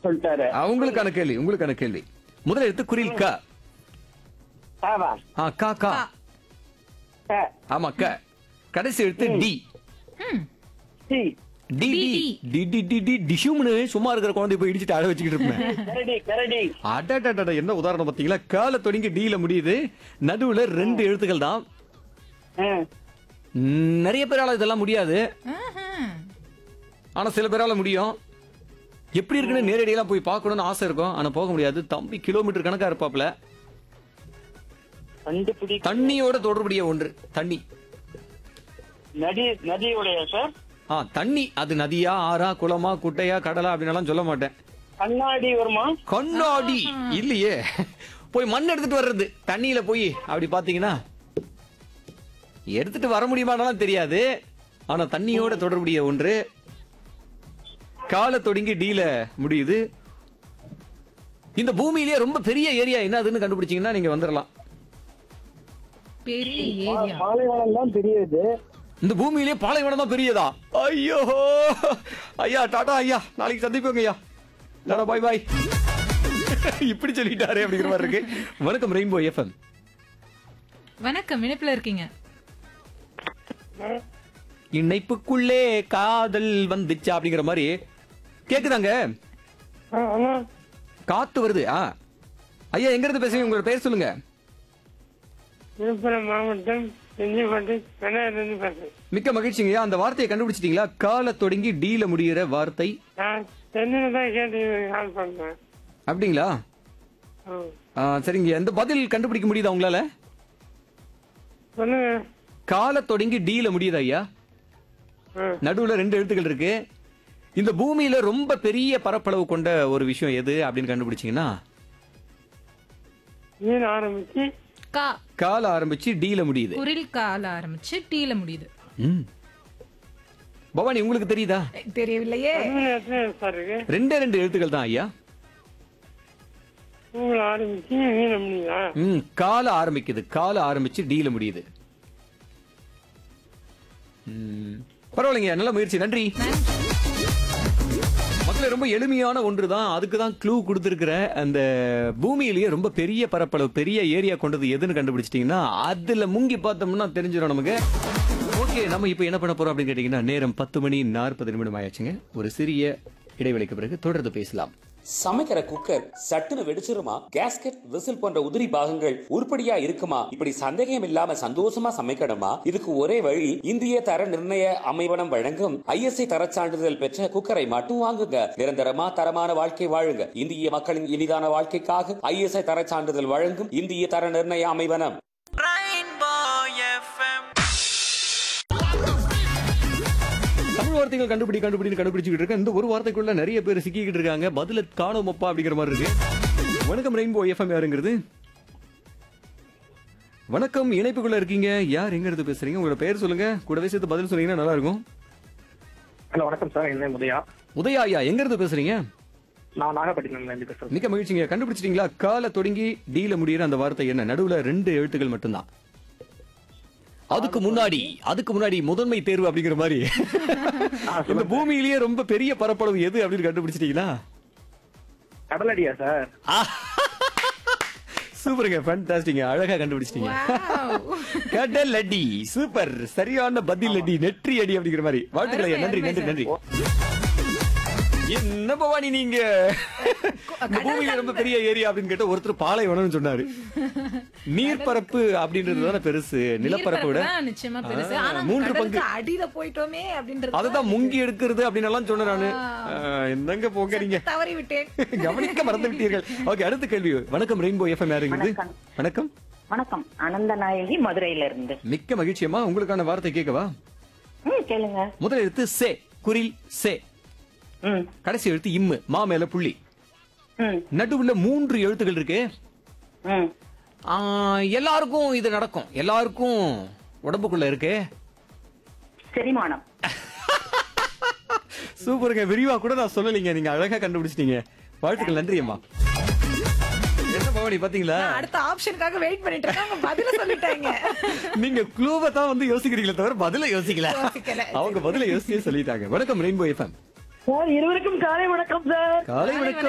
சொல்லிட்டாரு. உங்களுக்கான கேள்வி முதல் எழுத்து குரில் க. சாவா கா கா. க ஆமா க. கடைசி எழுத்து D. C D D D D D D டிஷும்னு சும்மா இருக்கிற குழந்தை போய் இடிச்சிட்டு அழ வச்சுக்கிட்டு இருப்பேன். கரடி கரடி. அடடடட என்ன உதாரணம் பாத்தீங்களா? கால தொடங்கி டீல முடியுது. நடுவுல 2 எழுத்துக்கள் தான். நிறைய பேரால இதெல்லாம் முடியாது. ஆனா சில பேரால முடியும். எப்படி இருக்குன்னு நேரடியெல்லாம் போய் பார்க்கணும்னு ஆசை இருக்கும். ஆனா போக முடியாது. தம்பி கிலோமீட்டர் கணக்கா இருப்பாப்ல. தண்ணியோட தொடர்புடைய ஒன்று. தண்ணி. நதியோடைய சார். தண்ணி. அது நதியா, ஆறா, குளமா, குட்டையா, கடலா அப்படின்னு சொல்ல மாட்டேன். கண்ணாடி வருமா? கண்ணாடி இல்லையே. போய் மண் எடுத்துட்டு வர்றது தண்ணியில போய் அப்படி பாத்தீங்கன்னா எடுத்துட்டு வர முடியுமானாலும் தெரியாது. ஆனா தண்ணியோட தொடர்புடைய ஒன்று. கால தொடங்கி டீல முடியுது. இந்த பூமியிலேயே ரொம்ப பெரிய ஏரியா என்னதுன்னு கண்டுபிடிச்சீங்கன்னா நீங்க வந்துடலாம். பெரிய ஏரியா பாலைவனம் தான் பெரியது. இந்த பூமியிலேயே பாலைவனம் தான் பெரியதா? ஐயோ ஐயா டாடா ஐயா, நாளைக்கு சந்திப்போங்க ஐயா. டாடா பாய் பாய். இப்படி சொல்லிட்டாரே அப்படிங்கிற மாதிரி இருக்கு. வணக்கம் ரெயின்போ எஃப்எம். வணக்கம், இணைப்புல இருக்கீங்க. இணைப்புக்குள்ளே காதல் வந்துச்சா அப்படிங்கிற மாதிரி கேக்குதாங்க. காத்து வருது. ஐயா எங்க இருந்து பேசுறீங்க? உங்களோட பேர் சொல்லுங்க. விழுப்புரம் மாவட்டம் மிக்க மகிழ்ச்சிங்க. அந்த வார்த்தையை கண்டுபிடிச்சிட்டீங்களா? கால தொடங்கி டீல முடிகிற வார்த்தை. அப்படிங்களா? சரிங்க. இந்த பதில் கண்டுபிடிக்க முடியுதா உங்களால? கால தொடங்கி டீல முடியுதா ஐயா? நடுவுல 2 எழுத்துக்கள் இருக்கு. இந்த பூமியில ரொம்ப பெரிய பரப்பளவு கொண்ட ஒரு விஷயம் எது அப்படின்னு கண்டுபிடிச்சீங்கன்னா கால ஆரம்பிச்சு டீல முடியுது. குரில் கால ஆரம்பிச்சு டீல முடியுது. பவானி உங்களுக்கு தெரியுதா? தெரியவில்லையே. 2 எழுத்துக்கள் தான் ஐயா. கால ஆரம்பிக்குது. கால ஆரம்பிச்சு டீல முடியுது. பரவாயில்லைங்க, நல்ல முயற்சி, நன்றி. மக்களே ரொம்ப எளிமையான ஒன்றுதான். அதுக்குதான் க்ளூ கொடுத்திருக்கிற. அந்த பூமியிலேயே ரொம்ப பெரிய பரப்பளவு, பெரிய ஏரியா கொண்டது எதுன்னு கண்டுபிடிச்சிட்டீங்கன்னா அதுல முங்கி பார்த்தோம்னா தெரிஞ்சிடும் நமக்கு. ஓகே, நம்ம இப்ப என்ன பண்ண போறோம் அப்படின்னு கேட்டீங்கன்னா நேரம் 10:40 ஆயாச்சுங்க. ஒரு சிறிய இடைவெளிக்கு பிறகு தொடர்ந்து பேசலாம். சமைக்கிற குக்கர் சட்டுன்னு வெடிச்சிருமா? கேஸ்கெட், விசில் போன்ற உதிரி பாகங்கள் உருப்படியா இருக்குமா? இப்படி சந்தேகம் இல்லாம சந்தோஷமா சமைக்கணுமா? இதுக்கு ஒரே வழி, இந்திய தர நிர்ணய அமைவனம் வழங்கும் ISI தரச் சான்றிதழ் பெற்ற குக்கரை மட்டும் வாங்குங்க. நிரந்தரமா தரமான வாழ்க்கை வாழுங்க. இந்திய மக்களின் இனிதான வாழ்க்கைக்காக ISI தரச் சான்றிதழ் வழங்கும் இந்திய தர நிர்ணய அமைவனம். தமிழ் வார்த்தைகள் கண்டுபிடிச்சிட்டு இருக்க. இந்த ஒரு வார்த்தைக்குள்ள நிறைய பேர் சிக்கிக்கிட்டு இருக்காங்க. பதில காணோமப்பா அப்படிங்கிற மாதிரி இருக்கு. வணக்கம் ரெயின்போ எஃப்எம். யாருங்கிறது? வணக்கம், இணைப்புக்குள்ள இருக்கீங்க. யார் எங்க இருந்து பேசுறீங்க? உங்களோட பெயர் சொல்லுங்க. கூடவே சேர்த்து பதில் சொன்னீங்கன்னா நல்லா இருக்கும். ஹலோ, வணக்கம் சார். என்ன உதயா? உதயா ஐயா, எங்க இருந்து பேசுறீங்க? நான் நாகப்பட்டினம்ல இருந்து பேசுறேன். மிக்க மகிழ்ச்சிங்க. கண்டுபிடிச்சிட்டீங்களா? கால தொடங்கி டீல முடிகிற அந்த வார்த்தை என்ன? நடுவுல 2 எழுத்துக்கள் மட்டும்தான். அதுக்கு முன்னாடி முதன்மை தேர்வு அப்படிங்கிற மாதிரி இந்த பூமியிலேயே ரொம்ப பெரிய பரப்பளவு எது அப்படின்னு கண்டுபிடிச்சிட்டீங்களா? கடலடியா சார்? சூப்பருங்க, ஃபேண்டாஸ்டிக், அழகா கண்டுபிடிச்சிட்டீங்க. கடல் அடி, சூப்பர், சரியான பதில் அடி, நெற்றி அடி அப்படிங்கிற மாதிரி. வாழ்த்துக்களை, நன்றி நன்றி நன்றி. என்ன பவானி நீங்க பூமியில ரொம்ப பெரிய ஏரியா அப்படின்னு கேட்ட ஒருத்தர் பாலைவனம்னு சொன்னாரு. நீர்பரப்பு அப்படின்றது பெருசு, நிலப்பரப்பை விட நிச்சயமா பெருசு. 3 பங்கு அடியில போயிட்டோமே அப்படின்றது அதுதான் முங்கி எடுக்கிறது அப்படின்னு எல்லாம் சொன்னேன் நானு. என்னங்க போங்க, நீங்க தவறி விட்டேன், கவனிக்க மறந்து விட்டீர்கள். ஓகே, அடுத்த கேள்வி. வணக்கம் ரெயின்போ எஃப்எம். யாருங்கிறது? வணக்கம். வணக்கம், அனந்தநாயகி மதுரையில இருந்து. மிக்க மகிழ்ச்சியம்மா. உங்களுக்கான வார்த்தை கேட்கவா? கேளுங்க. முதல் எழுத்து சே, குரில் சே. கடைசி எழுத்து இம்மு, மா மேல புள்ளி. நடுவுல 3 எழுத்துக்கள் இருக்கு. எல்லாருக்கும் இது நடக்கும், எல்லாருக்கும் உடம்புக்குள்ள இருக்கு. செரிமானம். சூப்பருங்க, விரிவா கூட நான் சொல்லலீங்க, நீங்க அழகா கண்டுபிடிச்சிட்டீங்க. வாழ்த்துக்கள், நன்றி அம்மா. என்ன பவானி பாத்தீங்களா? அடுத்த ஆப்ஷனுக்காக வெயிட் பண்ணிட்டு இருக்காங்க, பதில சொல்லிட்டாங்க. நீங்க க்ளூவை தான் யோசிக்கிறீங்களே தவிர பதில யோசிக்கல. அவங்க பதில யோசிச்சே சொல்லிட்டாங்க. வணக்கம் ரெயின்போ எஃப்எம். சார், இருவருக்கும் காலை வணக்கம் சார். காலை வணக்கம்.